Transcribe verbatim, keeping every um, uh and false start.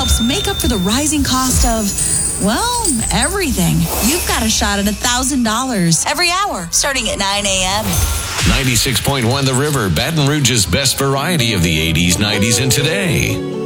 helps make up for the rising cost of, well, everything. You've got a shot at one thousand dollars every hour, starting at nine a.m. ninety-six point one The River, Baton Rouge's best variety of the eighties, nineties, and today.